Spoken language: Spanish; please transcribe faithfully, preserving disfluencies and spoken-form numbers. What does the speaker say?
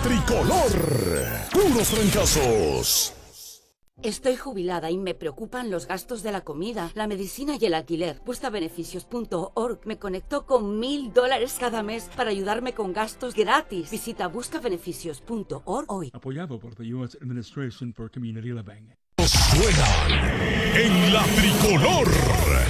tricolor. Puros fracasos. Estoy jubilada y me preocupan los gastos de la comida, la medicina y el alquiler. Bustabeneficios punto org me conectó con mil dólares cada mes para ayudarme con gastos gratis. Visita bustabeneficios punto org hoy. Apoyado por the U S Administration for Community Living. Suenan en la tricolor.